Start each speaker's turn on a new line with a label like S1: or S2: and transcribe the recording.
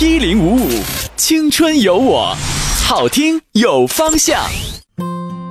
S1: 1055，青春有我，好听有方向。